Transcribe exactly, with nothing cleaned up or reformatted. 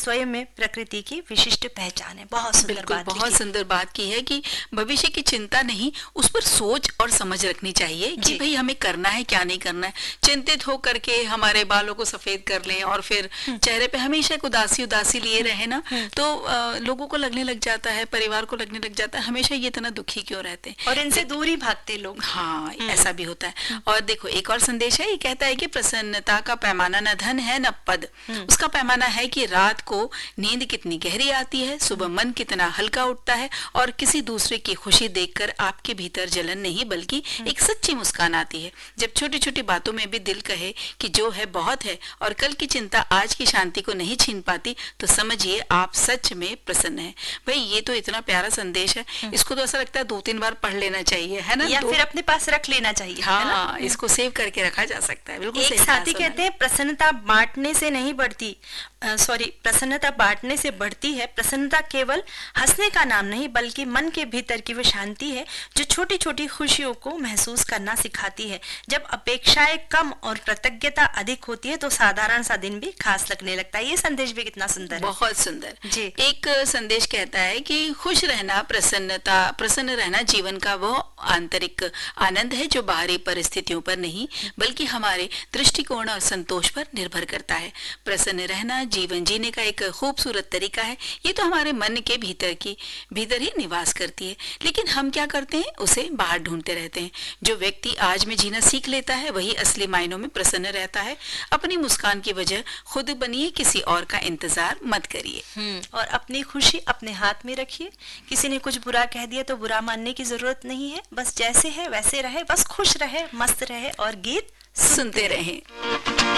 स्वयं में प्रकृति की विशिष्ट पहचान है। बहुत सुंदर बात, बहुत सुंदर बात की है कि भविष्य की चिंता नहीं, उस पर सोच और समझ रखनी चाहिए कि भाई हमें करना है क्या नहीं करना है। चिंतित हो करके हमारे बालों को सफेद कर लें और फिर चेहरे पे हमेशा एक उदासी उदासी लिए रहे ना, तो आ, लोगों को लगने लग जाता है, परिवार को लगने लग जाता है हमेशा ये इतना दुखी क्यों रहते हैं और इनसे दूर ही भागते लोग। हाँ, ऐसा भी होता है। और देखो एक और संदेश है, ये कहता है कि प्रसन्नता का पैमाना न धन है न पद, उसका पैमाना है कि रात को नींद कितनी गहरी आती है, सुबह मन कितना हल्का उठता है और किसी दूसरे की खुशी देखकर आपके भीतर जलन नहीं बल्कि एक सच्ची मुस्कान आती है। जब छोटी छोटी बातों में भी दिल कहे कि जो है बहुत है और कल की चिंता आज की शांति को नहीं छीन पाती, तो समझिए आप सच में प्रसन्न हैं। भाई ये तो इतना प्यारा संदेश है, इसको तो ऐसा लगता है दो तीन बार पढ़ लेना चाहिए, है ना, या फिर अपने पास रख लेना चाहिए। हाँ, इसको सेव करके रखा जा सकता है। बिल्कुल एक साथी कहते हैं प्रसन्नता बांटने से नहीं बढ़ती, सॉरी प्रसन्नता बांटने से बढ़ती है। प्रसन्नता केवल हंसने का नाम नहीं बल्कि मन के भीतर की वो शांति है जो छोटी छोटी खुशियों को महसूस करना सिखाती है। जब अपेक्षाएं कम और कृतज्ञता अधिक होती है तो साधारण सा दिन भी खास लगने लगता है। ये संदेश भी कितना सुंदर है, बहुत सुंदर जी। एक संदेश कहता है कि खुश रहना, प्रसन्नता प्रसन्न रहना जीवन का वो आंतरिक आनंद है जो बाहरी परिस्थितियों पर नहीं बल्कि हमारे दृष्टिकोण और संतोष पर निर्भर करता है। प्रसन्न रहना जीवन जीने का एक खूबसूरत तरीका है। ये तो हमारे मन के भीतर की भीतर ही निवास करती है, लेकिन हम क्या करते हैं, उसे बाहर ढूंढते रहते हैं। जो व्यक्ति आज में जीना सीख लेता है वही असली मायनों में प्रसन्न रहता है। अपनी मुस्कान की वजह खुद बनिए, किसी और का इंतजार मत करिए और अपनी खुशी अपने हाथ में रखिए। किसी ने कुछ बुरा कह दिया तो बुरा मानने की जरूरत नहीं है, बस जैसे है वैसे रहे, बस खुश रहे, मस्त रहे और गीत सुनते रहें।